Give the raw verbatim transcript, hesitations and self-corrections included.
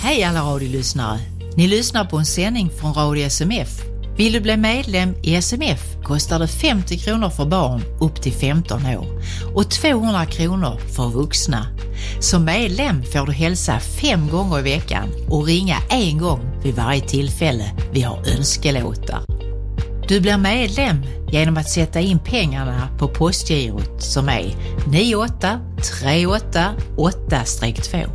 Hej alla radiolyssnare! Ni lyssnar på en sändning från Radio S M F. Vill du bli medlem i S M F kostar det femtio kronor för barn upp till femton år och tvåhundra kronor för vuxna. Som medlem får du hälsa fem gånger i veckan och ringa en gång vid varje tillfälle vi har önskelåtar. Du blir medlem genom att sätta in pengarna på postgirot som är nio åtta tre åtta åtta två.